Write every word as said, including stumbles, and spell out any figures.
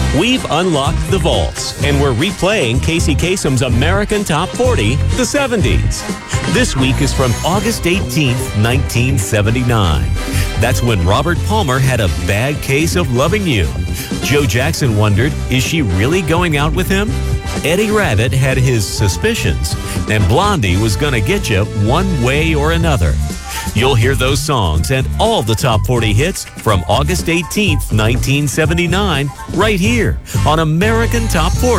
We've unlocked the vaults, and we're replaying Casey Kasem's American Top forty, the seventies. This week is from August eighteenth, nineteen seventy-nine. That's when Robert Palmer had a bad case of loving you. Joe Jackson wondered, is she really going out with him? Eddie Rabbitt had his suspicions, and Blondie was going to get you one way or another. You'll hear those songs and all the top forty hits from August eighteenth, nineteen seventy-nine, right here on American Top forty.